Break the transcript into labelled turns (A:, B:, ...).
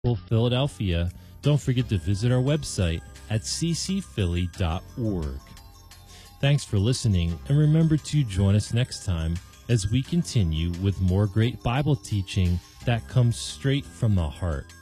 A: Philadelphia, don't forget to visit our website at ccphilly.org. Thanks for listening, and remember to join us next time as we continue with more great Bible teaching that comes straight from the heart.